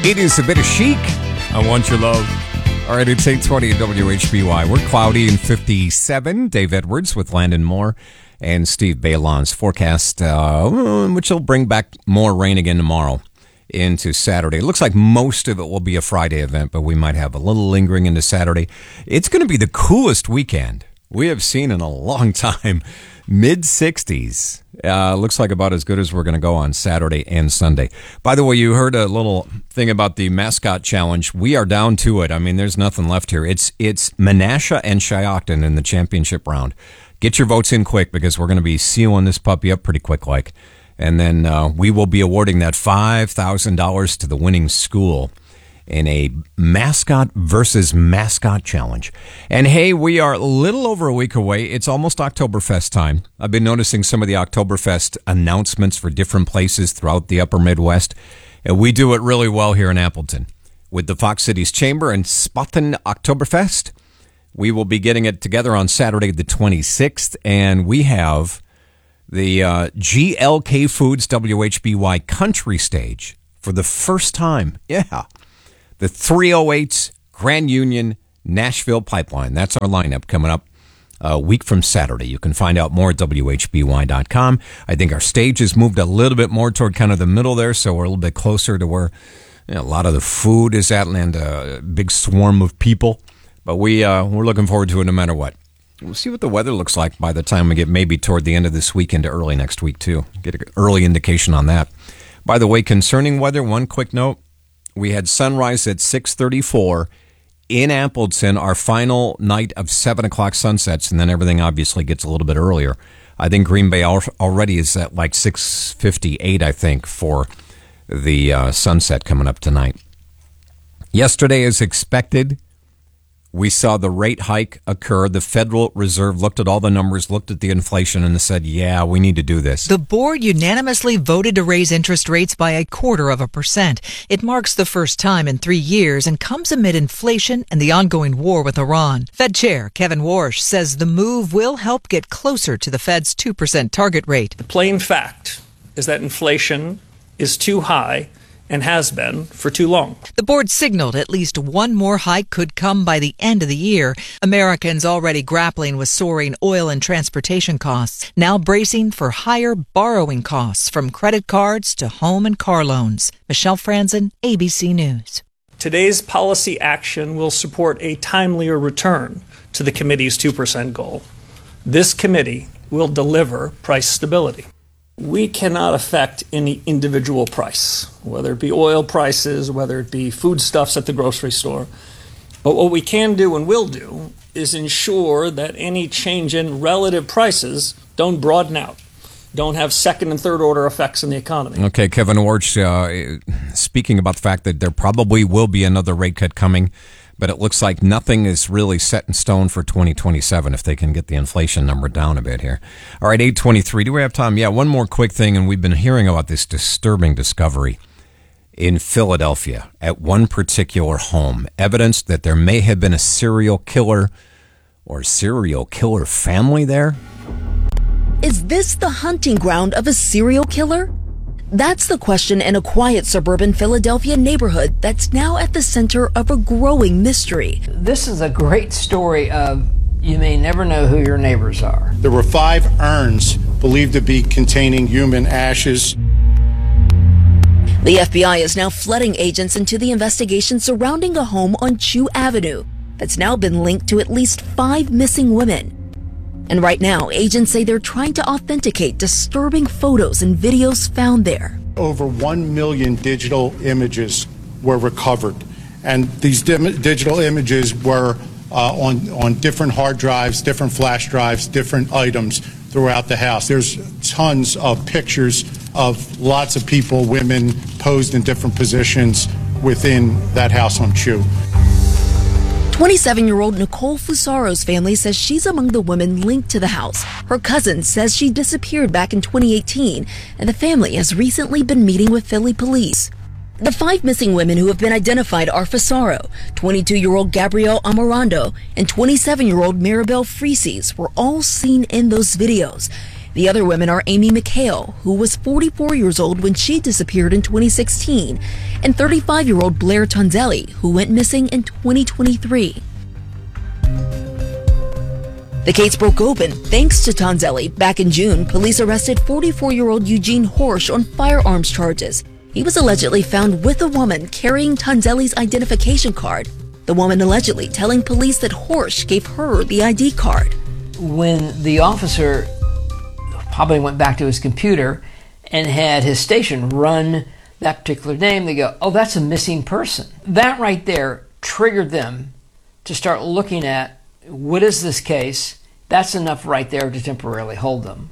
It is a bit of Chic. I Want Your Love. All right, it's 8:20 at WHBY. We're cloudy and 57. Dave Edwards with Landon Moore and Steve Balon's forecast, which will bring back more rain again tomorrow into Saturday. It looks like most of it will be a Friday event, but we might have a little lingering into Saturday. It's going to be the coolest weekend we have seen in a long time. Mid-60s. Looks like about as good as we're going to go on Saturday and Sunday. By the way, you heard a little thing about the mascot challenge. We are down to it. I mean, there's nothing left here. It's Menasha and Shiocton in the championship round. Get your votes in quick because we're going to be sealing this puppy up pretty quick like. And then we will be awarding that $5,000 to the winning school in a mascot versus mascot challenge. And hey, we are a little over a week away. It's almost Oktoberfest time. I've been noticing some of the Oktoberfest announcements for different places throughout the upper Midwest. And we do it really well here in Appleton. With the Fox Cities Chamber and Spaten Oktoberfest, we will be getting it together on Saturday the 26th. And we have the GLK Foods WHBY Country Stage for the first time. Yeah. The 308s, Grand Union, Nashville Pipeline. That's our lineup coming up a week from Saturday. You can find out more at WHBY.com. I think our stage has moved a little bit more toward kind of the middle there, so we're a little bit closer to where a lot of the food is at and a big swarm of people. But we're looking forward to it no matter what. We'll see what the weather looks like by the time we get maybe toward the end of this week into early next week, too. Get an early indication on that. By the way, concerning weather, one quick note. We had sunrise at 6:34 in Appleton, our final night of 7 o'clock sunsets, and then everything obviously gets a little bit earlier. I think Green Bay already is at like 6:58, I think, for the sunset coming up tonight. Yesterday, as expected, we saw the rate hike occur. The Federal Reserve looked at all the numbers, looked at the inflation, and said, yeah, we need to do this. The board unanimously voted to raise interest rates by 0.25%. It marks the first time in 3 years and comes amid inflation and the ongoing war with Iran. Fed Chair Kevin Warsh says the move will help get closer to the Fed's 2% target rate. The plain fact is that inflation is too high and has been for too long. The board signaled at least one more hike could come by the end of the year. Americans already grappling with soaring oil and transportation costs, now bracing for higher borrowing costs from credit cards to home and car loans. Michelle Franzen, ABC News. Today's policy action will support a timelier return to the committee's 2% goal. This committee will deliver price stability. We cannot affect any individual price, whether it be oil prices, whether it be foodstuffs at the grocery store. But what we can do and will do is ensure that any change in relative prices don't broaden out, don't have second and third order effects in the economy. Okay, Kevin Warsh, speaking about the fact that there probably will be another rate cut coming, but it looks like nothing is really set in stone for 2027 if they can get the inflation number down a bit here. All right, 8:23. Do we have time? Yeah, one more quick thing, and we've been hearing about this disturbing discovery in Philadelphia at one particular home. Evidence that there may have been a serial killer or serial killer family there. Is this the hunting ground of a serial killer? That's the question in a quiet suburban Philadelphia neighborhood that's now at the center of a growing mystery. This is a great story of you may never know who your neighbors are. There were 5 urns believed to be containing human ashes. The FBI is now flooding agents into the investigation surrounding a home on Chew Avenue that's now been linked to at least 5 missing women. And right now, agents say they're trying to authenticate disturbing photos and videos found there. Over 1 million digital images were recovered. And these digital images were on different hard drives, different flash drives, different items throughout the house. There's tons of pictures of lots of people, women, posed in different positions within that house on Chew. 27-year-old Nicole Fusaro's family says she's among the women linked to the house. Her cousin says she disappeared back in 2018, and the family has recently been meeting with Philly police. The 5 missing women who have been identified are Fusaro, 22-year-old Gabrielle Amorando, and 27-year-old Maribel Freeses were all seen in those videos. The other women are Amy McHale, who was 44 years old when she disappeared in 2016, and 35-year-old Blair Tonzelli, who went missing in 2023. The case broke open thanks to Tonzelli. Back in June, police arrested 44-year-old Eugene Horsch on firearms charges. He was allegedly found with a woman carrying Tonzelli's identification card. The woman allegedly telling police that Horsch gave her the ID card. When the officer probably went back to his computer and had his station run that particular name, they go, oh, that's a missing person. That right there triggered them to start looking at, what is this case? That's enough right there to temporarily hold them.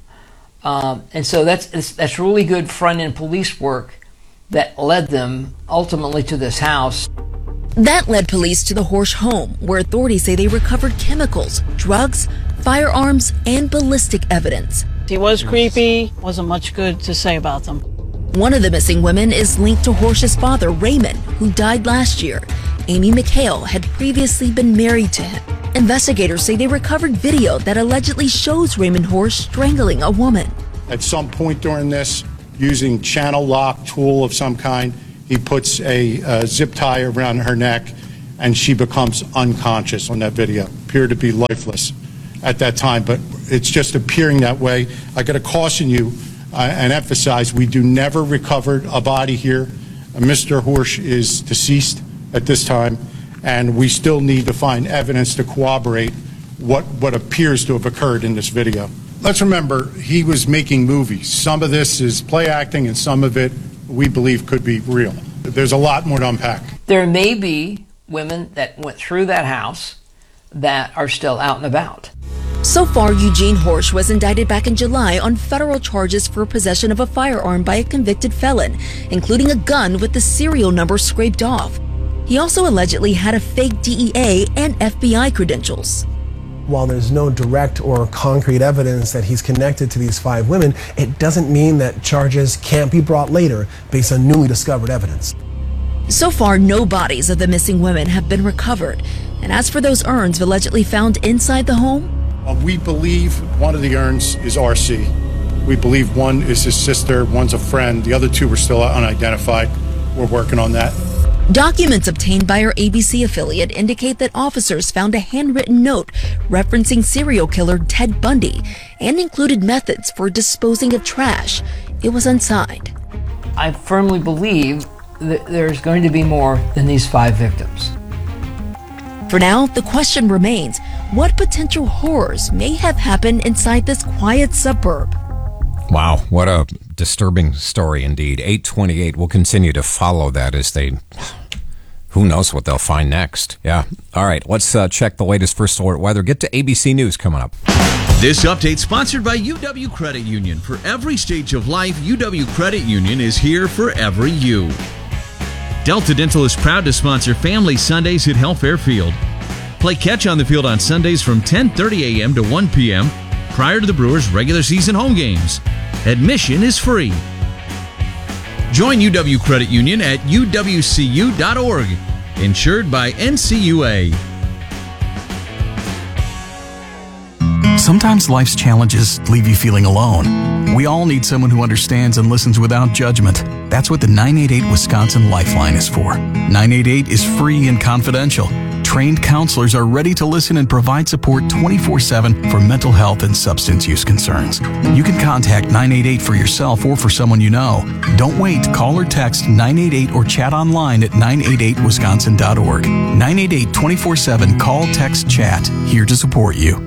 And so that's really good front-end police work that led them ultimately to this house. That led police to the Horsch home, where authorities say they recovered chemicals, drugs, firearms, and ballistic evidence. He was creepy, wasn't much good to say about them. One of the missing women is linked to Horsch's father, Raymond, who died last year. Amy McHale had previously been married to him. Investigators say they recovered video that allegedly shows Raymond Horsch strangling a woman. At some point during this, using channel lock tool of some kind, he puts a zip tie around her neck, and she becomes unconscious on that video. Appeared to be lifeless at that time, but it's just appearing that way. I got to caution you and emphasize, we do never recover a body here. Mr. Horsch is deceased at this time, and we still need to find evidence to corroborate what appears to have occurred in this video. Let's remember, he was making movies. Some of this is play acting, and some of it we believe could be real. There's a lot more to unpack. There may be women that went through that house that are still out and about. So far, Eugene Horsch was indicted back in July on federal charges for possession of a firearm by a convicted felon, including a gun with the serial number scraped off. He also allegedly had a fake DEA and FBI credentials. While there's no direct or concrete evidence that he's connected to these 5 women, it doesn't mean that charges can't be brought later based on newly discovered evidence. So far, no bodies of the missing women have been recovered. And as for those urns allegedly found inside the home, we believe one of the urns is RC. We believe one is his sister, one's a friend. The other 2 are still unidentified. We're working on that. Documents obtained by our ABC affiliate indicate that officers found a handwritten note referencing serial killer Ted Bundy and included methods for disposing of trash. It was unsigned. I firmly believe that there's going to be more than these 5 victims. For now, the question remains, what potential horrors may have happened inside this quiet suburb? Wow, what a disturbing story indeed. 828, we'll continue to follow that as they, who knows what they'll find next. Yeah. All right, let's check the latest first alert weather. Get to ABC News coming up. This update sponsored by UW Credit Union. For every stage of life, UW Credit Union is here for every you. Delta Dental is proud to sponsor Family Sundays at Health Fairfield. Play catch on the field on Sundays from 10:30 a.m. to 1 p.m. prior to the Brewers' regular season home games. Admission is free. Join UW Credit Union at uwcu.org. Insured by NCUA. Sometimes life's challenges leave you feeling alone. We all need someone who understands and listens without judgment. That's what the 988 Wisconsin Lifeline is for. 988 is free and confidential. Trained counselors are ready to listen and provide support 24/7 for mental health and substance use concerns. You can contact 988 for yourself or for someone you know. Don't wait. Call or text 988 or chat online at 988wisconsin.org. 988 24/7 call, text, chat. Here to support you.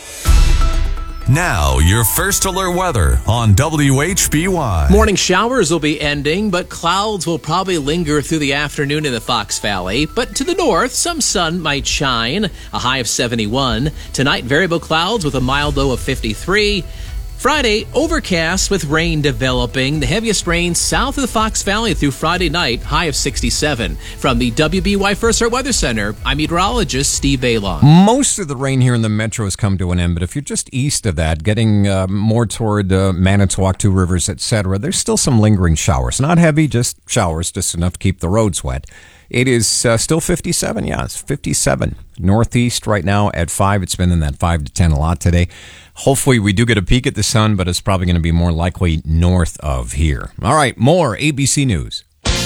Now, your first alert weather on WHBY. Morning showers will be ending, but clouds will probably linger through the afternoon in the Fox Valley. But to the north, some sun might shine, a high of 71. Tonight, variable clouds with a mild low of 53. Friday, overcast with rain developing. The heaviest rain south of the Fox Valley through Friday night, high of 67. From the WBY First Alert Weather Center, I'm meteorologist Steve Bailon. Most of the rain here in the metro has come to an end, but if you're just east of that, getting more toward Manitowoc, Two Rivers, etc., there's still some lingering showers. Not heavy, just showers, just enough to keep the roads wet. It is still 57. Yeah, it's 57. Northeast right now at 5. It's been in that 5 to 10 a lot today. Hopefully we do get a peek at the sun, but it's probably going to be more likely north of here. All right, more ABC News.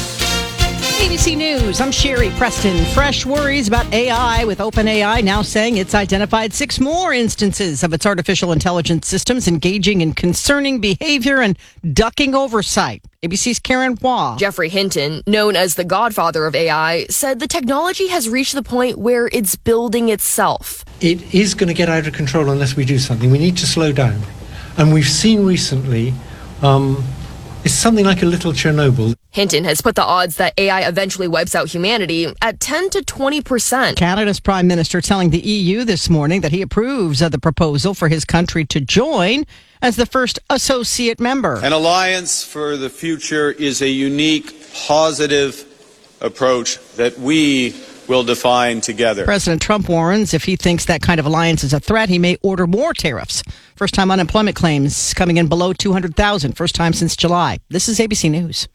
ABC News, I'm Sherry Preston. Fresh worries about AI, with OpenAI now saying it's identified 6 more instances of its artificial intelligence systems engaging in concerning behavior and ducking oversight. ABC's Karen Hua. Geoffrey Hinton, known as the godfather of AI, said the technology has reached the point where it's building itself. It is going to get out of control unless we do something. We need to slow down. And we've seen recently, it's something like a little Chernobyl. Hinton has put the odds that AI eventually wipes out humanity at 10 to 20%. Canada's Prime Minister telling the EU this morning that he approves of the proposal for his country to join as the first associate member. An alliance for the future is a unique, positive approach that we will define together. President Trump warns if he thinks that kind of alliance is a threat, he may order more tariffs. First-time unemployment claims coming in below 200,000, first time since July. This is ABC News.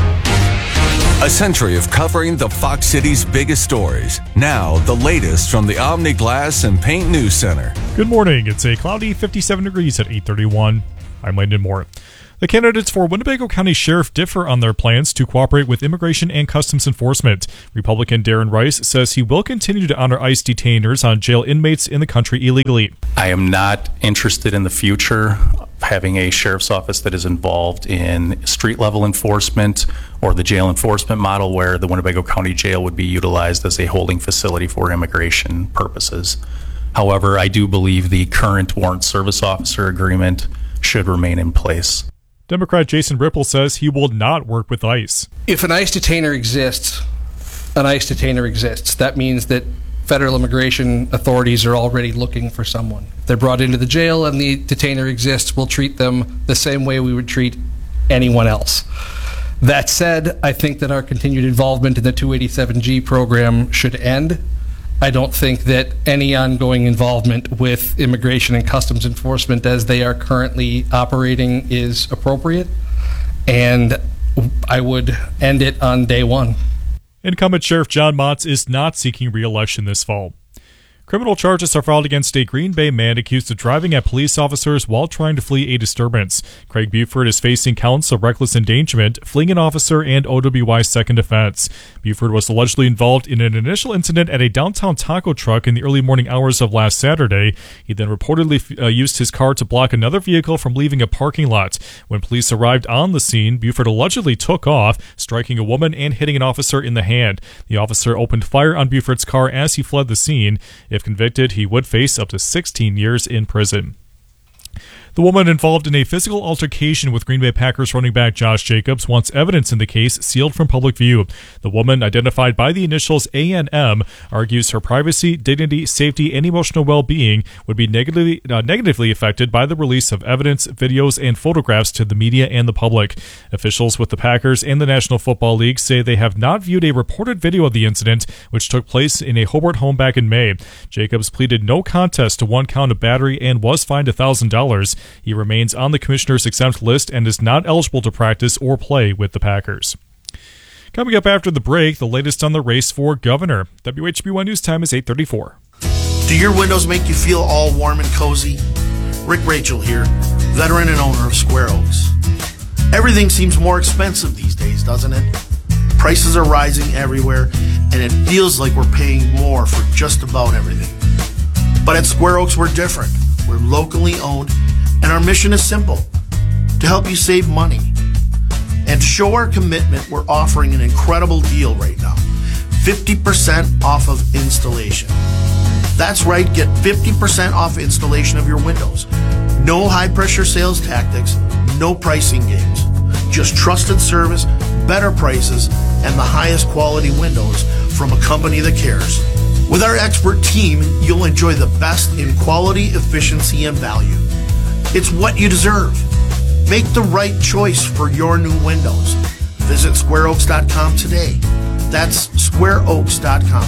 A century of covering the Fox City's biggest stories. Now, the latest from the Omni Glass and Paint News Center. Good morning. It's a cloudy 57 degrees at 8:31. I'm Landon Moore. The candidates for Winnebago County Sheriff differ on their plans to cooperate with Immigration and Customs Enforcement. Republican Darren Rice says he will continue to honor ICE detainers on jail inmates in the country illegally. I am not interested in the future of having a sheriff's office that is involved in street-level enforcement or the jail enforcement model where the Winnebago County Jail would be utilized as a holding facility for immigration purposes. However, I do believe the current warrant service officer agreement should remain in place. Democrat Jason Ripple says he will not work with ICE. If an ICE detainer exists, an ICE detainer exists. That means that federal immigration authorities are already looking for someone. If they're brought into the jail and the detainer exists, we'll treat them the same way we would treat anyone else. That said, I think that our continued involvement in the 287G program should end. I don't think that any ongoing involvement with Immigration and Customs Enforcement as they are currently operating is appropriate, and I would end it on day one. Incumbent Sheriff John Motz is not seeking re-election this fall. Criminal charges are filed against a Green Bay man accused of driving at police officers while trying to flee a disturbance. Craig Buford is facing counts of reckless endangerment, fleeing an officer, and OWI second offense. Buford was allegedly involved in an initial incident at a downtown taco truck in the early morning hours of last Saturday. He then reportedly used his car to block another vehicle from leaving a parking lot. When police arrived on the scene, Buford allegedly took off, striking a woman and hitting an officer in the hand. The officer opened fire on Buford's car as he fled the scene. If convicted, he would face up to 16 years in prison. The woman involved in a physical altercation with Green Bay Packers running back Josh Jacobs wants evidence in the case sealed from public view. The woman, identified by the initials A&M, argues her privacy, dignity, safety, and emotional well-being would be negatively affected by the release of evidence, videos, and photographs to the media and the public. Officials with the Packers and the National Football League say they have not viewed a reported video of the incident, which took place in a Hobart home back in May. Jacobs pleaded no contest to one count of battery and was fined $1,000. He remains on the commissioner's exempt list and is not eligible to practice or play with the Packers. Coming up after the break, the latest on the race for governor. WHB1 News Time is 8:34. Do your windows make you feel all warm and cozy? Rick Rachel here, veteran and owner of Square Oaks. Everything seems more expensive these days, doesn't it? Prices are rising everywhere, and it feels like we're paying more for just about everything. But at Square Oaks, we're different. We're locally owned, and our mission is simple: to help you save money. And to show our commitment, we're offering an incredible deal right now. 50% off of installation. That's right, get 50% off installation of your windows. No high-pressure sales tactics, no pricing games. Just trusted service, better prices, and the highest quality windows from a company that cares. With our expert team, you'll enjoy the best in quality, efficiency, and value. It's what you deserve. Make the right choice for your new windows. Visit squareoaks.com today. That's squareoaks.com.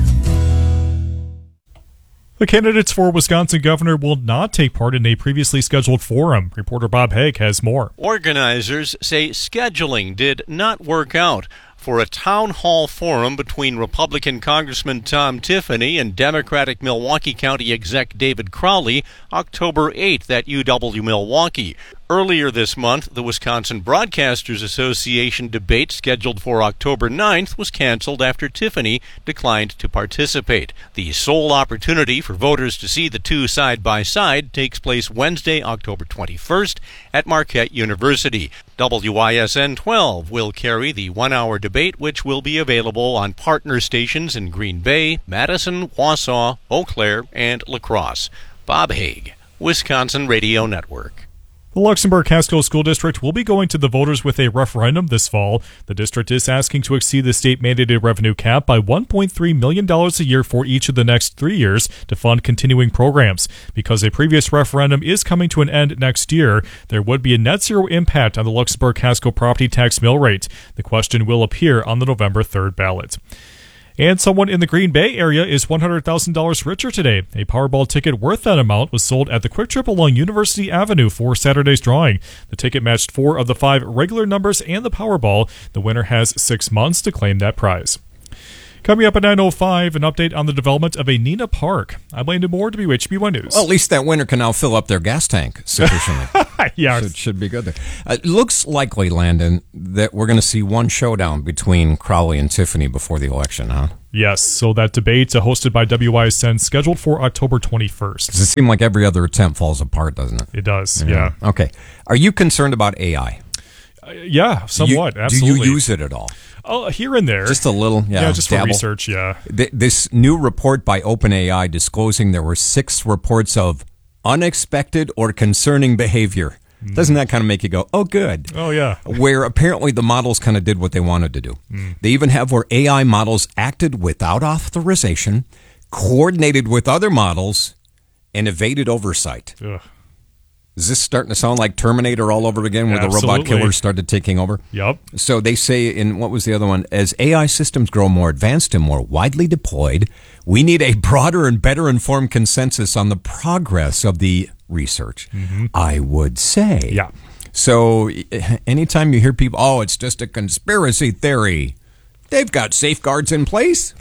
The candidates for Wisconsin governor will not take part in a previously scheduled forum. Reporter Bob Haig has more. Organizers say scheduling did not work out. for a town hall forum between Republican Congressman Tom Tiffany and Democratic Milwaukee County exec David Crowley October 8th at UW Milwaukee. Earlier this month, the Wisconsin Broadcasters Association debate scheduled for October 9th was canceled after Tiffany declined to participate. The sole opportunity for voters to see the two side by side takes place Wednesday, October 21st at Marquette University. WISN 12 will carry the 1-hour debate, which will be available on partner stations in Green Bay, Madison, Wausau, Eau Claire, and La Crosse. Bob Haig, Wisconsin Radio Network. The Luxembourg-Casco School District will be going to the voters with a referendum this fall. The district is asking to exceed the state-mandated revenue cap by $1.3 million a year for each of the next 3 years to fund continuing programs. Because a previous referendum is coming to an end next year, there would be a net zero impact on the Luxembourg-Casco property tax mill rate. The question will appear on the November 3rd ballot. And someone in the Green Bay area is $100,000 richer today. A Powerball ticket worth that amount was sold at the Quick Trip along University Avenue for Saturday's drawing. The ticket matched 4 of the 5 regular numbers and the Powerball. The winner has 6 months to claim that prize. Coming up at 9:05, an update on the development of a Nina Park. I'm Landon Moore, WHB1 News. Well, at least that winner can now fill up their gas tank sufficiently. Yeah. Should be good there. It looks likely, Landon, that we're going to see one showdown between Crowley and Tiffany before the election, huh? Yes, so that debate hosted by WISN scheduled for October 21st. Does it seem like every other attempt falls apart, doesn't it? It does, yeah. Okay. Are you concerned about AI? Yeah, somewhat, absolutely. Do you use it at all? Oh, here and there. Just a little, yeah. Just dabble. for research, yeah. This new report by OpenAI disclosing there were 6 reports of unexpected or concerning behavior. Doesn't that kind of make you go, oh, good? Oh, yeah. Where apparently the models kind of did what they wanted to do. They even have where AI models acted without authorization, coordinated with other models, and evaded oversight. Ugh. Is this starting to sound like Terminator all over again, where Absolutely. the robot killers started taking over? Yep. So they say in, what was the other one? As AI systems grow more advanced and more widely deployed, we need a broader and better informed consensus on the progress of the research, I would say. Yeah. So anytime you hear people, oh, it's just a conspiracy theory, they've got safeguards in place.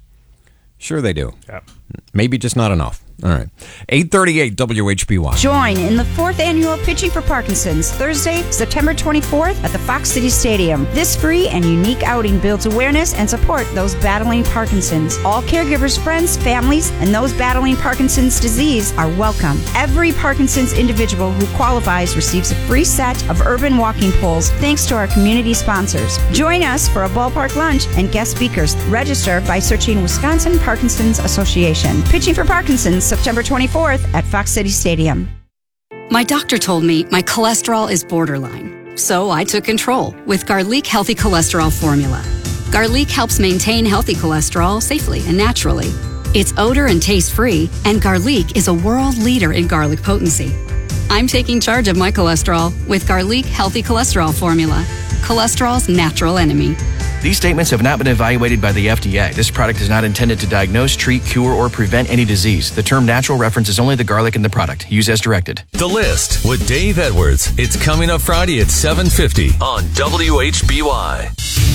Sure they do. Yeah. Maybe just not enough. All right. 838 WHBY. Join in the 4th annual Pitching for Parkinson's, Thursday, September 24th at the Fox City Stadium. This free and unique outing builds awareness and support those battling Parkinson's. All caregivers, friends, families, and those battling Parkinson's disease are welcome. Every Parkinson's individual who qualifies receives a free set of urban walking poles thanks to our community sponsors. Join us for a ballpark lunch and guest speakers. Register by searching Wisconsin Parkinson's Association. Pitching for Parkinson's, September 24th at Fox City Stadium. My doctor told me my cholesterol is borderline, so I took control with Garlic Healthy Cholesterol Formula. Garlic helps maintain healthy cholesterol safely and naturally. It's odor and taste-free, and Garlic is a world leader in garlic potency. I'm taking charge of my cholesterol with Garlic Healthy Cholesterol Formula, cholesterol's natural enemy. These statements have not been evaluated by the FDA. This product is not intended to diagnose, treat, cure, or prevent any disease. The term natural references only the garlic in the product. Use as directed. The List with Dave Edwards. It's coming up Friday at 7:50 on WHBY.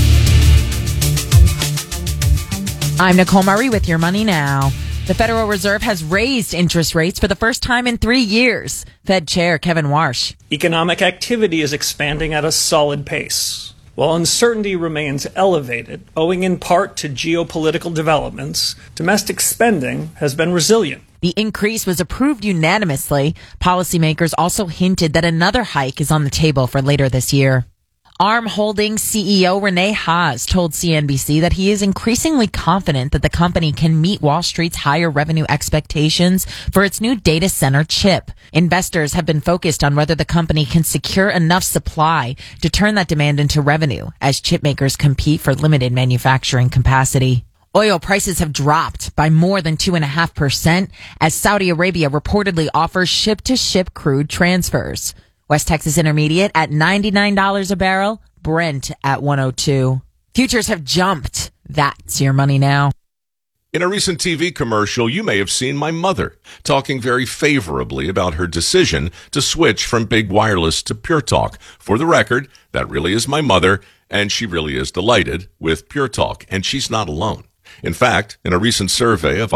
I'm Nicole Murray with Your Money Now. The Federal Reserve has raised interest rates for the first time in 3 years. Fed Chair Kevin Warsh. Economic activity is expanding at a solid pace. While uncertainty remains elevated, owing in part to geopolitical developments, domestic spending has been resilient. The increase was approved unanimously. Policymakers also hinted that another hike is on the table for later this year. ARM Holdings CEO Rene Haas told CNBC that he is increasingly confident that the company can meet Wall Street's higher revenue expectations for its new data center chip. Investors have been focused on whether the company can secure enough supply to turn that demand into revenue as chip makers compete for limited manufacturing capacity. Oil prices have dropped by more than 2.5% as Saudi Arabia reportedly offers ship-to-ship crude transfers. West Texas Intermediate at $99 a barrel, Brent at $102. Futures have jumped. That's Your Money Now. In a recent TV commercial, you may have seen my mother talking very favorably about her decision to switch from Big Wireless to Pure Talk. For the record, that really is my mother, And she really is delighted with Pure Talk, and she's not alone. In fact, in a recent survey of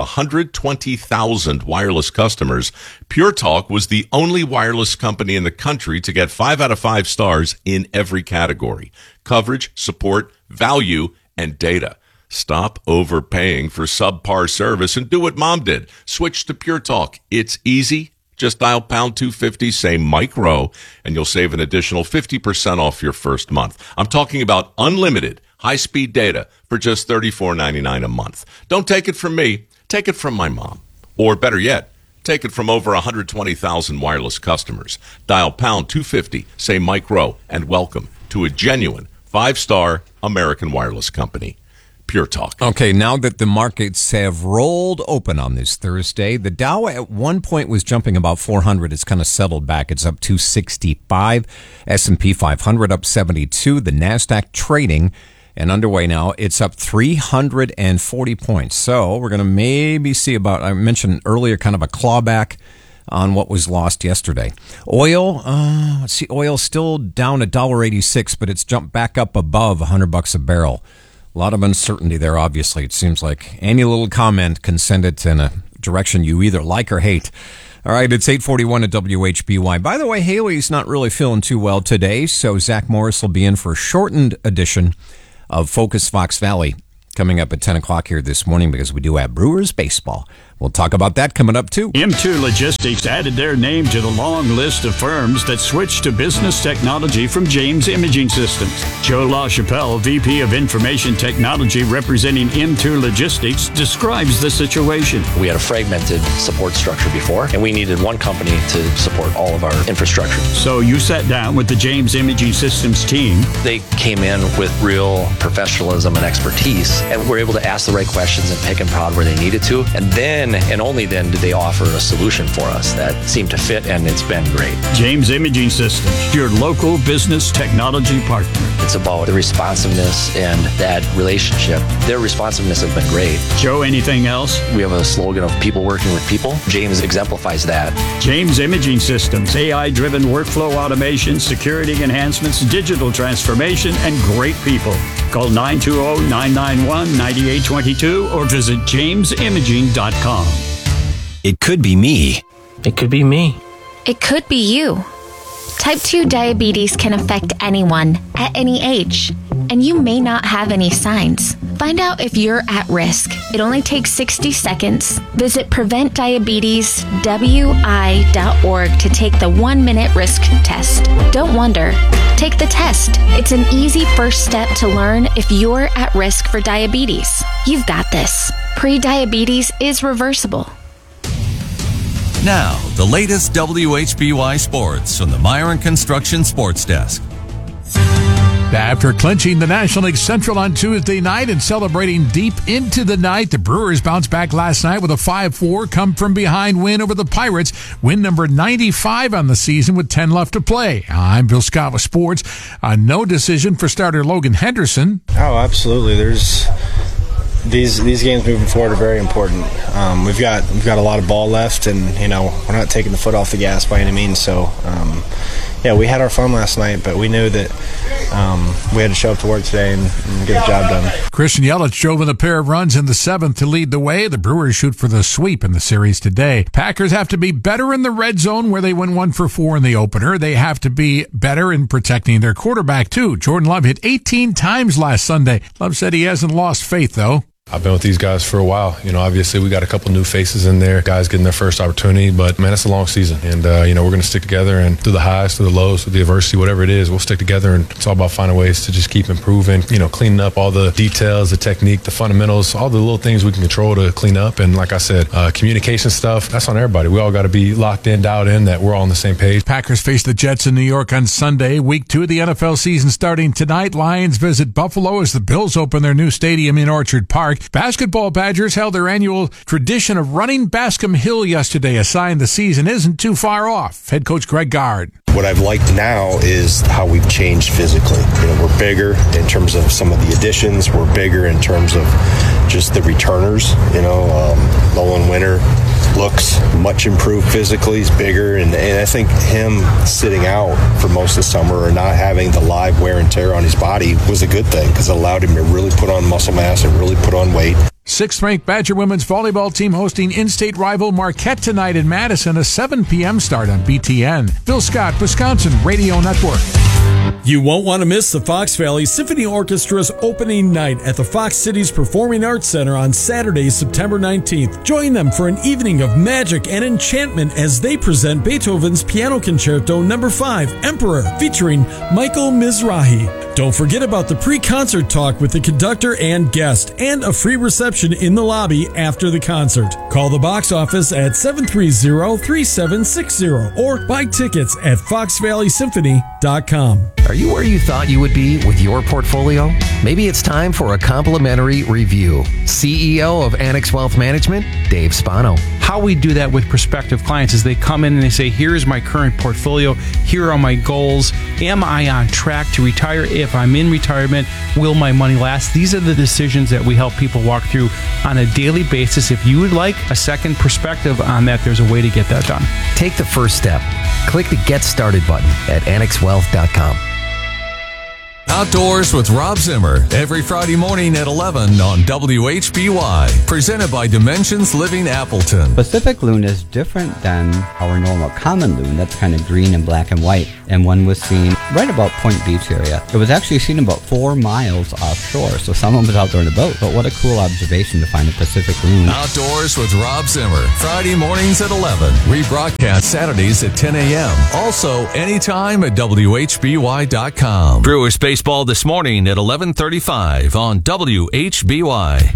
120,000 wireless customers, Pure Talk was the only wireless company in the country to get 5 out of 5 stars in every category: coverage, support, value, and data. Stop overpaying for subpar service and do what Mom did. Switch to Pure Talk. It's easy. Just dial pound 250, say Mike Rowe, and you'll save an additional 50% off your first month. I'm talking about unlimited high-speed data for just $34.99 a month. Don't take it from me. Take it from my mom. Or better yet, take it from over 120,000 wireless customers. Dial pound 250, say Mike Rowe, and welcome to a genuine 5-star American wireless company. Pure Talk. Okay, now that the markets have rolled open on this Thursday, the Dow at one point was jumping about 400. It's kind of settled back. It's up 265. S&P 500 up 72. The NASDAQ trading and underway now. It's up 340 points. So we're going to maybe see about, I mentioned earlier, kind of a clawback on what was lost yesterday. Oil, let's see, oil still down $1.86, but it's jumped back up above $100 a barrel. A lot of uncertainty there, obviously. It seems like any little comment can send it in a direction you either like or hate. All right, it's 8:41 at WHBY. By the way, Haley's not really feeling too well today, so Zach Morris will be in for a shortened edition of Focus Fox Valley coming up at 10 o'clock here this morning because we do have Brewers baseball. We'll talk about that coming up, too. M2 Logistics added their name to the long list of firms that switched to business technology from James Imaging Systems. Joe LaChapelle, VP of Information Technology representing M2 Logistics, describes the situation. We had a fragmented support structure before, and we needed one company to support all of our infrastructure. So you sat down with the James Imaging Systems team. They came in with real professionalism and expertise, and were able to ask the right questions and pick and prod where they needed to. And then, and only then, did they offer a solution for us that seemed to fit, and it's been great. James Imaging Systems, your local business technology partner. It's about the responsiveness and that relationship. Their responsiveness has been great. Joe, anything else? We have a slogan of people working with people. James exemplifies that. James Imaging Systems, AI-driven workflow automation, security enhancements, digital transformation, and great people. Call 920-991-9822 or visit jamesimaging.com. It could be me. It could be me. It could be you. Type 2 diabetes can affect anyone at any age, and you may not have any signs. Find out if you're at risk. It only takes 60 seconds. Visit PreventDiabetesWI.org to take the 1-minute risk test. Don't wonder. Take the test. It's an easy first step to learn if you're at risk for diabetes. You've got this. Pre-diabetes is reversible. Now, the latest WHBY sports from the Myron Construction Sports Desk. After clinching the National League Central on Tuesday night and celebrating deep into the night, the Brewers bounced back last night with a 5-4 come-from-behind win over the Pirates, win number 95 on the season with 10 left to play. I'm Bill Scott with sports. No decision for starter Logan Henderson. Oh, absolutely. There's these games moving forward are very important. We've got a lot of ball left, and we're not taking the foot off the gas by any means. So, we had our fun last night, but we knew that we had to show up to work today and get the job done. Christian Yelich drove in a pair of runs in the 7th to lead the way. The Brewers shoot for the sweep in the series today. Packers have to be better in the red zone where they went 1-for-4 in the opener. They have to be better in protecting their quarterback, too. Jordan Love hit 18 times last Sunday. Love said he hasn't lost faith, though. I've been with these guys for a while. Obviously we got a couple new faces in there, guys getting their first opportunity, but man, it's a long season. And, we're going to stick together, and through the highs, through the lows, through the adversity, whatever it is, we'll stick together, and it's all about finding ways to just keep improving, cleaning up all the details, the technique, the fundamentals, all the little things we can control to clean up. And like I said, communication stuff, that's on everybody. We all got to be locked in, dialed in, that we're all on the same page. Packers face the Jets in New York on Sunday. Week 2 of the NFL season starting tonight. Lions visit Buffalo as the Bills open their new stadium in Orchard Park. Basketball Badgers held their annual tradition of running Bascom Hill yesterday, a sign the season isn't too far off. Head coach Greg Gard. What I've liked now is how we've changed physically. We're bigger in terms of some of the additions. We're bigger in terms of just the returners. Nolan Winter, looks much improved physically. He's bigger, and I think him sitting out for most of the summer or not having the live wear and tear on his body was a good thing because it allowed him to really put on muscle mass and really put on weight. Sixth-ranked Badger women's volleyball team hosting in-state rival Marquette tonight in Madison, a 7 p.m. start on BTN. Phil Scott, Wisconsin Radio Network. You won't want to miss the Fox Valley Symphony Orchestra's opening night at the Fox Cities Performing Arts Center on Saturday, September 19th. Join them for an evening of magic and enchantment as they present Beethoven's Piano Concerto No. 5, Emperor, featuring Michael Mizrahi. Don't forget about the pre-concert talk with the conductor and guest, and a free reception in the lobby after the concert. Call the box office at 730-3760 or buy tickets at foxvalleysymphony.com. Are you where you thought you would be with your portfolio? Maybe it's time for a complimentary review. CEO of Annex Wealth Management, Dave Spano. How we do that with prospective clients is they come in and they say, here's my current portfolio, here are my goals, am I on track to retire? If I'm in retirement, will my money last? These are the decisions that we help people walk through on a daily basis. If you would like a second perspective on that, there's a way to get that done. Take the first step. Click the Get Started button at annexwealth.com. Outdoors with Rob Zimmer every Friday morning at 11 on WHBY. Presented by Dimensions Living Appleton. Pacific loon is different than our normal common loon. That's kind of green and black and white. And one was seen right about Point Beach area. It was actually seen about 4 miles offshore. So someone was out there in a boat. But what a cool observation to find a Pacific loon. Outdoors with Rob Zimmer. Friday mornings at 11. Rebroadcast Saturdays at 10 a.m. Also anytime at WHBY.com. Brewers baseball this morning at 11:35 on WHBY.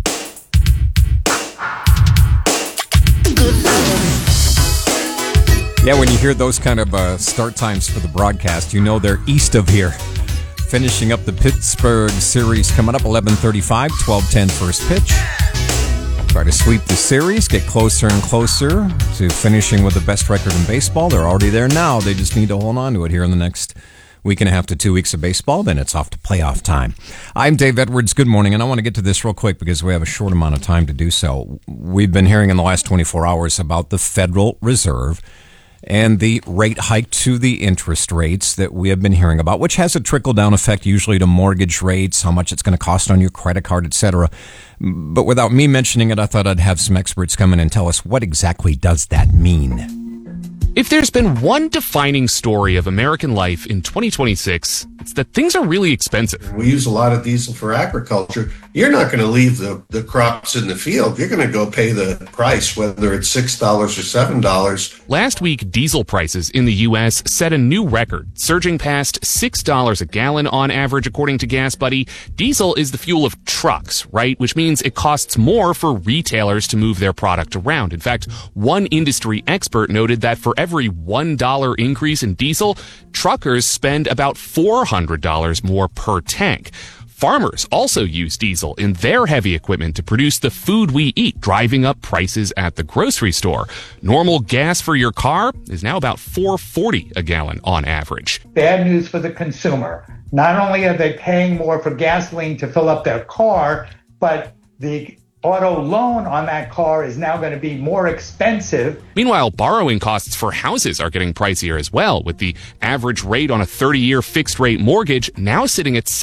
Yeah, when you hear those kind of start times for the broadcast, you know they're east of here. Finishing up the Pittsburgh series coming up 11:35, 12:10 first pitch. I'll try to sweep the series, get closer and closer to finishing with the best record in baseball. They're already there now. They just need to hold on to it here in the next week and a half to 2 weeks of baseball, then it's off to playoff time. I'm Dave Edwards. Good morning, and I want to get to this real quick because we have a short amount of time to do so. We've been hearing in the last 24 hours about the Federal Reserve and the rate hike to the interest rates that we have been hearing about, which has a trickle-down effect usually to mortgage rates, how much it's going to cost on your credit card, etc. But without me mentioning it, I thought I'd have some experts come in and tell us what exactly does that mean. If there's been one defining story of American life in 2026, it's that things are really expensive. We use a lot of diesel for agriculture. You're not going to leave the crops in the field. You're going to go pay the price, whether it's $6 or $7. Last week, diesel prices in the U.S. set a new record, surging past $6 a gallon on average, according to Gas Buddy. Diesel is the fuel of trucks, right? Which means it costs more for retailers to move their product around. In fact, one industry expert noted that for every $1 increase in diesel, truckers spend about $400 more per tank. Farmers also use diesel in their heavy equipment to produce the food we eat, driving up prices at the grocery store. Normal gas for your car is now about $4.40 a gallon on average. Bad news for the consumer. Not only are they paying more for gasoline to fill up their car, but the auto loan on that car is now going to be more expensive. Meanwhile, borrowing costs for houses are getting pricier as well, with the average rate on a 30-year fixed-rate mortgage now sitting at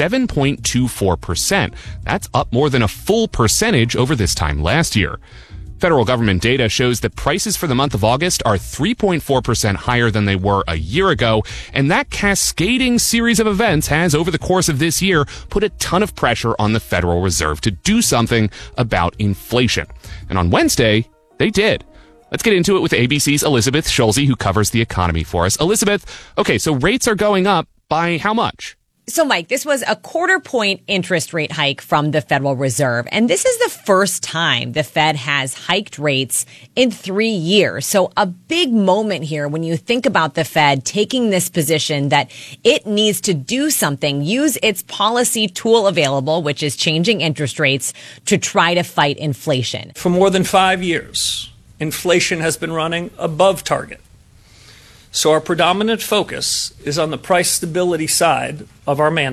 7.24%. That's up more than a full percentage over this time last year. Federal government data shows that prices for the month of August are 3.4% higher than they were a year ago, and that cascading series of events has, over the course of this year, put a ton of pressure on the Federal Reserve to do something about inflation. And on Wednesday, they did. Let's get into it with ABC's Elizabeth Schulze, who covers the economy for us. Elizabeth, okay, so rates are going up by how much? So, Mike, this was a 1/4 point interest rate hike from the Federal Reserve. And this is the first time the Fed has hiked rates in 3 years. So a big moment here when you think about the Fed taking this position that it needs to do something, use its policy tool available, which is changing interest rates, to try to fight inflation. For more than 5 years, inflation has been running above target. So our predominant focus is on the price stability side of our mandate.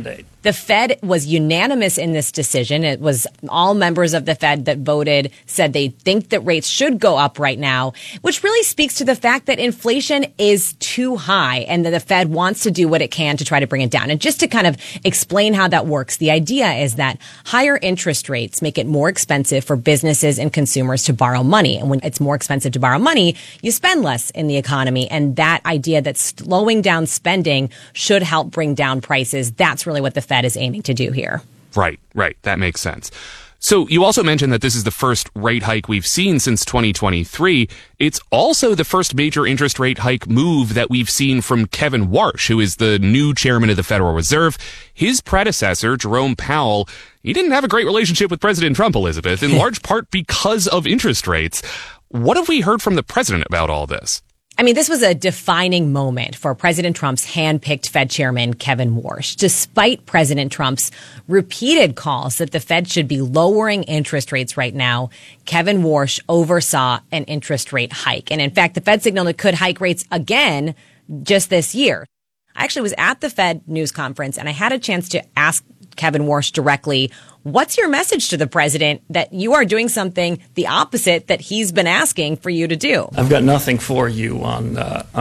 The Fed was unanimous in this decision. It was all members of the Fed that voted, said they think that rates should go up right now, which really speaks to the fact that inflation is too high and that the Fed wants to do what it can to try to bring it down. And just to kind of explain how that works, the idea is that higher interest rates make it more expensive for businesses and consumers to borrow money. And when it's more expensive to borrow money, you spend less in the economy. And that idea that slowing down spending should help bring down prices, that's really what the Fed is aiming to do here. Right. That makes sense. So you also mentioned that this is the first rate hike we've seen since 2023. It's also the first major interest rate hike move that we've seen from Kevin Warsh, who is the new chairman of the Federal Reserve. His predecessor, Jerome Powell, he didn't have a great relationship with President Trump, Elizabeth, in large part because of interest rates. What have we heard from the president about all this? I mean, this was a defining moment for President Trump's hand-picked Fed chairman, Kevin Warsh. Despite President Trump's repeated calls that the Fed should be lowering interest rates right now, Kevin Warsh oversaw an interest rate hike. And in fact, the Fed signaled it could hike rates again just this year. I actually was at the Fed news conference and I had a chance to ask Kevin Warsh directly, what's your message to the president that you are doing something the opposite that he's been asking for you to do? I've got nothing for you on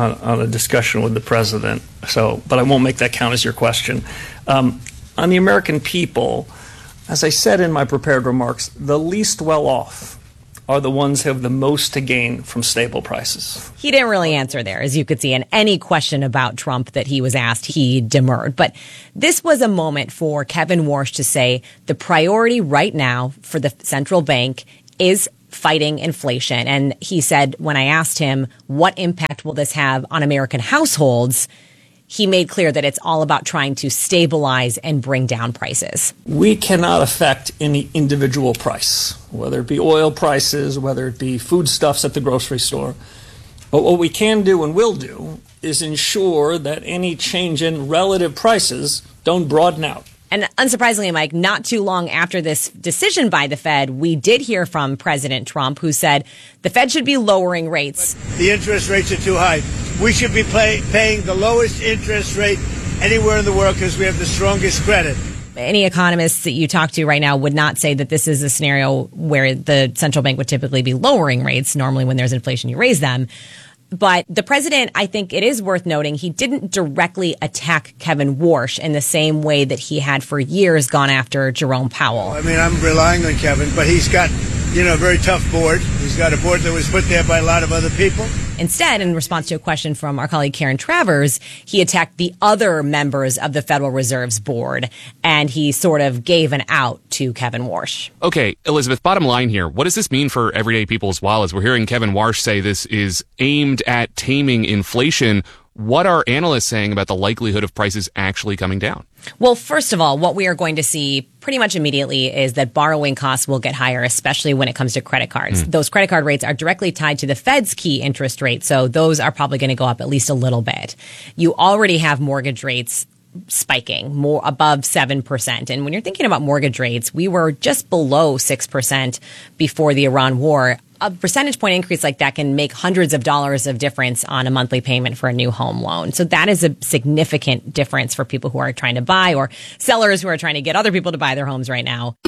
a discussion with the president, but I won't make that count as your question. On the American people, as I said in my prepared remarks, the least well off are the ones who have the most to gain from stable prices. He didn't really answer there, as you could see, in any question about Trump that he was asked, he demurred. But this was a moment for Kevin Warsh to say the priority right now for the central bank is fighting inflation. And he said, when I asked him, what impact will this have on American households, he made clear that it's all about trying to stabilize and bring down prices. We cannot affect any individual price, whether it be oil prices, whether it be foodstuffs at the grocery store. But what we can do and will do is ensure that any change in relative prices don't broaden out. And unsurprisingly, Mike, not too long after this decision by the Fed, we did hear from President Trump, who said the Fed should be lowering rates. The interest rates are too high. We should be paying the lowest interest rate anywhere in the world because we have the strongest credit. Any economists that you talk to right now would not say that this is a scenario where the central bank would typically be lowering rates. Normally, when there's inflation, you raise them. But the president, I think it is worth noting, he didn't directly attack Kevin Warsh in the same way that he had for years gone after Jerome Powell. I mean, I'm relying on Kevin, but he's got, a very tough board. He's got a board that was put there by a lot of other people. Instead, in response to a question from our colleague Karen Travers, he attacked the other members of the Federal Reserve's board, and he sort of gave an out to Kevin Warsh. Okay, Elizabeth, bottom line here. What does this mean for everyday people's wallets? We're hearing Kevin Warsh say this is aimed at taming inflation. What are analysts saying about the likelihood of prices actually coming down? Well, first of all, what we are going to see pretty much immediately is that borrowing costs will get higher, especially when it comes to credit cards. Those credit card rates are directly tied to the Fed's key interest rate, so those are probably going to go up at least a little bit. You already have mortgage rates spiking more above 7%. And when you're thinking about mortgage rates, we were just below 6% before the Iran war. A percentage point increase like that can make hundreds of dollars of difference on a monthly payment for a new home loan. So that is a significant difference for people who are trying to buy or sellers who are trying to get other people to buy their homes right now.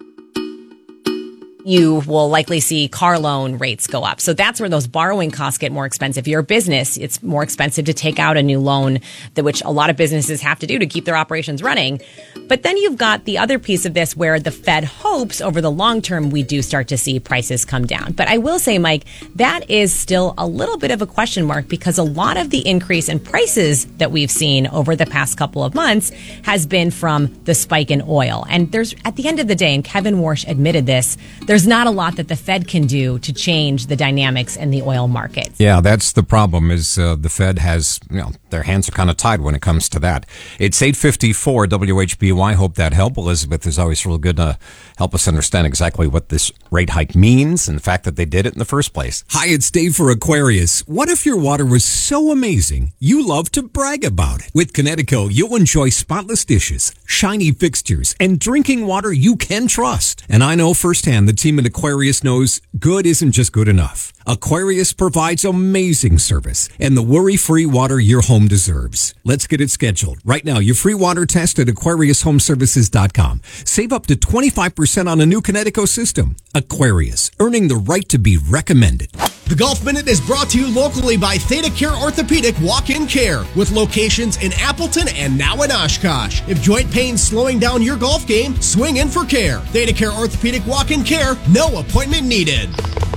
You will likely see car loan rates go up. So that's where those borrowing costs get more expensive. If you're a business, it's more expensive to take out a new loan, which a lot of businesses have to do to keep their operations running. But then you've got the other piece of this where the Fed hopes over the long term we do start to see prices come down. But I will say, Mike, that is still a little bit of a question mark because a lot of the increase in prices that we've seen over the past couple of months has been from the spike in oil. And there's, at the end of the day, and Kevin Warsh admitted this, there's not a lot that the Fed can do to change the dynamics in the oil market. Yeah, that's the problem is the Fed has, their hands are kind of tied when it comes to that. It's 8:54 WHBY. Hope that helped. Elizabeth is always real good to help us understand exactly what this rate hike means and the fact that they did it in the first place. Hi, it's Dave for Aquarius. What if your water was so amazing you love to brag about it? With Connecticut, you'll enjoy spotless dishes, shiny fixtures, and drinking water you can trust. And I know firsthand the team team at Aquarius knows good isn't just good enough. Aquarius provides amazing service and the worry-free water your home deserves. Let's get it scheduled. Right now, your free water test at AquariusHomeservices.com. Save up to 25% on a new Kinetico system. Aquarius, earning the right to be recommended. The Golf Minute is brought to you locally by Theta Care Orthopedic Walk-In Care, with locations in Appleton and now in Oshkosh. If joint pain's slowing down your golf game, swing in for care. Theta Care Orthopedic Walk-In Care, no appointment needed.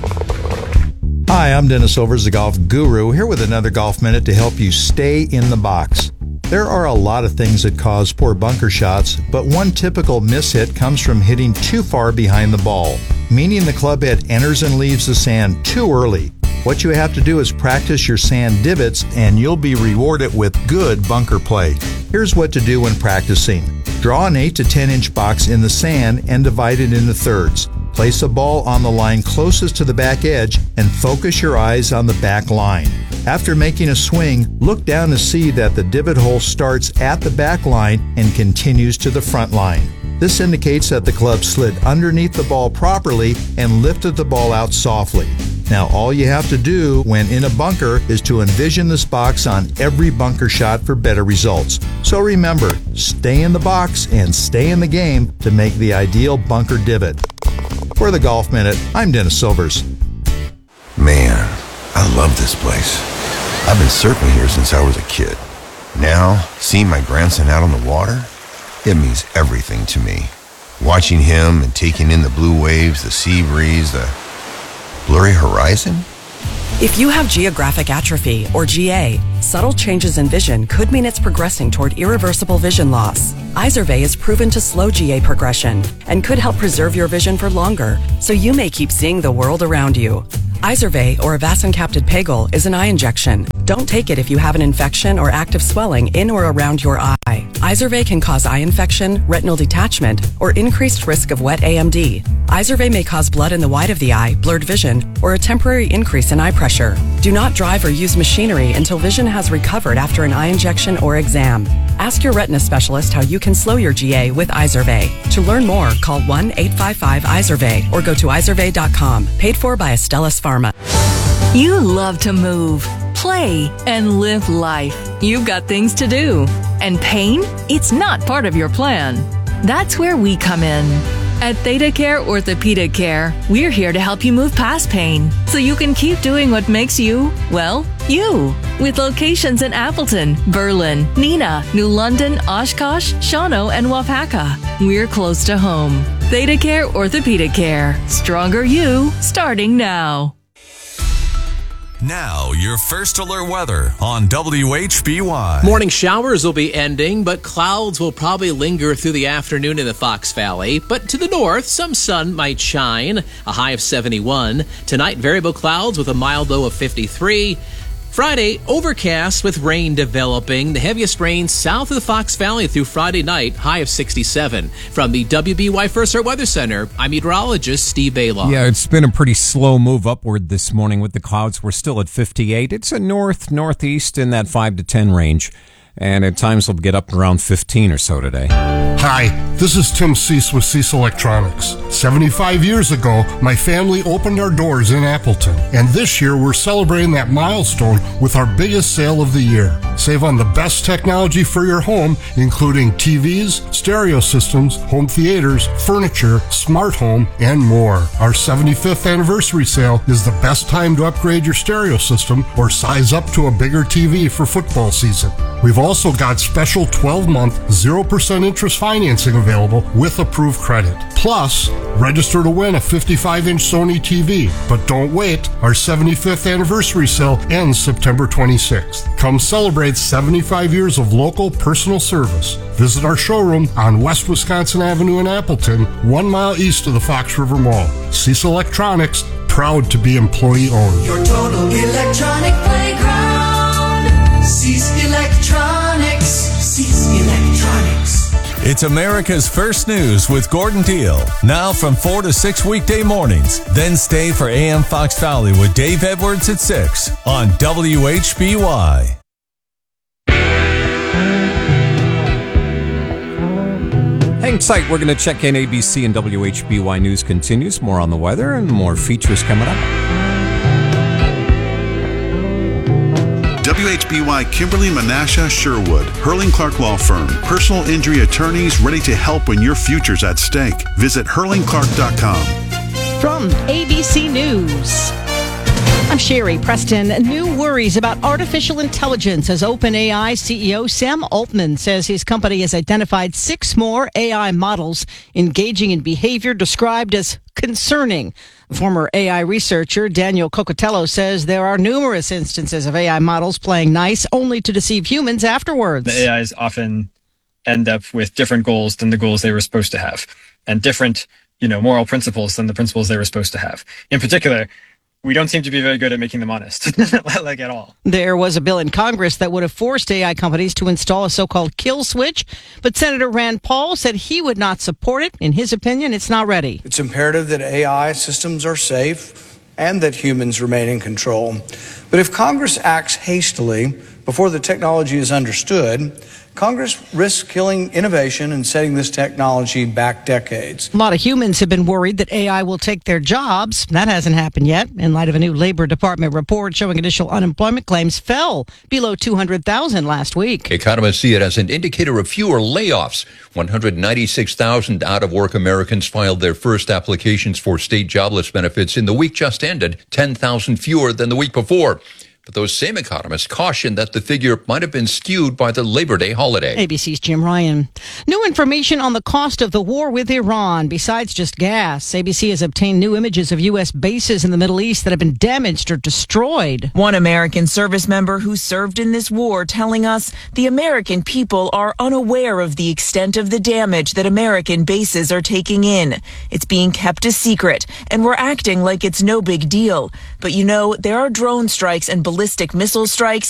Hi, I'm Dennis Silvers, the Golf Guru, here with another Golf Minute to help you stay in the box. There are a lot of things that cause poor bunker shots, but one typical mishit comes from hitting too far behind the ball, meaning the club head enters and leaves the sand too early. What you have to do is practice your sand divots, and you'll be rewarded with good bunker play. Here's what to do when practicing. Draw an 8 to 10 inch box in the sand and divide it into thirds. Place a ball on the line closest to the back edge and focus your eyes on the back line. After making a swing, look down to see that the divot hole starts at the back line and continues to the front line. This indicates that the club slid underneath the ball properly and lifted the ball out softly. Now all you have to do when in a bunker is to envision this box on every bunker shot for better results. So remember, stay in the box and stay in the game to make the ideal bunker divot. For the Golf Minute, I'm Dennis Silvers. Man, I love this place. I've been surfing here since I was a kid. Now, seeing my grandson out on the water, it means everything to me. Watching him and taking in the blue waves, the sea breeze, the blurry horizon. If you have geographic atrophy, or GA, subtle changes in vision could mean it's progressing toward irreversible vision loss. Izervay is proven to slow GA progression and could help preserve your vision for longer, so you may keep seeing the world around you. Izervay, or avacincaptad pegol, is an eye injection. Don't take it if you have an infection or active swelling in or around your eye. Izervay can cause eye infection, retinal detachment, or increased risk of wet AMD. Izervay may cause blood in the white of the eye, blurred vision, or a temporary increase in eye pressure. Do not drive or use machinery until vision has recovered after an eye injection or exam. Ask your retina specialist how you can slow your GA with Izervay. To learn more, call 1-855-IZERVAY or go to izervay.com. Paid for by Astellas Pharma. You love to move, play, and live life. You've got things to do. And pain? It's not part of your plan. That's where we come in. At Theta Care Orthopedic Care, we're here to help you move past pain so you can keep doing what makes you, well, you. With locations in Appleton, Berlin, Neenah, New London, Oshkosh, Shawano, and Wapaka. We're close to home. Theta Care Orthopedic Care. Stronger you, starting now. Now, your first alert weather on WHBY. Morning showers will be ending, but clouds will probably linger through the afternoon in the Fox Valley. But to the north, some sun might shine, a high of 71. Tonight, variable clouds with a mild low of 53. Friday, overcast with rain developing. The heaviest rain south of the Fox Valley through Friday night, high of 67. From the WBY First Alert Weather Center, I'm meteorologist Steve Baylon. Yeah, it's been a pretty slow move upward this morning with the clouds. We're still at 58. It's a northeast in that 5 to 10 range. And at times we'll get up around 15 or so today. Hi, this is Tim Cease with Cease Electronics. 75 years ago, my family opened our doors in Appleton. And this year, we're celebrating that milestone with our biggest sale of the year. Save on the best technology for your home, including TVs, stereo systems, home theaters, furniture, smart home, and more. Our 75th anniversary sale is the best time to upgrade your stereo system or size up to a bigger TV for football season. We've also got special 12-month 0% interest financing available with approved credit. Plus, register to win a 55-inch Sony TV. But don't wait. Our 75th anniversary sale ends September 26th. Come celebrate 75 years of local personal service. Visit our showroom on West Wisconsin Avenue in Appleton, 1 mile east of the Fox River Mall. Cease Electronics, proud to be employee-owned. Your total electronic playground. Cease Electronics. Cease Electronics. It's America's First News with Gordon Deal. Now from 4 to 6 weekday mornings. Then stay for AM Fox Valley with Dave Edwards at 6 on WHBY. Hank Insight, we're going to check in ABC and WHBY News continues. More on the weather and more features coming up. WHBY Kimberly Menasha Sherwood, Hurling Clark Law Firm. Personal injury attorneys ready to help when your future's at stake. Visit hurlingclark.com. From ABC News, I'm Sherry Preston. New worries about artificial intelligence as OpenAI CEO Sam Altman says his company has identified 6 more AI models engaging in behavior described as concerning. Former AI researcher Daniel Cocotello says there are numerous instances of AI models playing nice only to deceive humans afterwards. The AIs often end up with different goals than the goals they were supposed to have, and different, moral principles than the principles they were supposed to have. In particular, we don't seem to be very good at making them honest, like at all. There was a bill in Congress that would have forced AI companies to install a so-called kill switch, but Senator Rand Paul said he would not support it. In his opinion, it's not ready. It's imperative that AI systems are safe and that humans remain in control. But if Congress acts hastily before the technology is understood, Congress risks killing innovation and setting this technology back decades. A lot of humans have been worried that AI will take their jobs. That hasn't happened yet, in light of a new Labor Department report showing initial unemployment claims fell below 200,000 last week. Economists see it as an indicator of fewer layoffs. 196,000 out-of-work Americans filed their first applications for state jobless benefits in the week just ended, 10,000 fewer than the week before. But those same economists caution that the figure might have been skewed by the Labor Day holiday. ABC's Jim Ryan. New information on the cost of the war with Iran, besides just gas. ABC has obtained new images of U.S. bases in the Middle East that have been damaged or destroyed. One American service member who served in this war telling us the American people are unaware of the extent of the damage that American bases are taking in. It's being kept a secret, and we're acting like it's no big deal. But there are drone strikes and ballistic missile strikes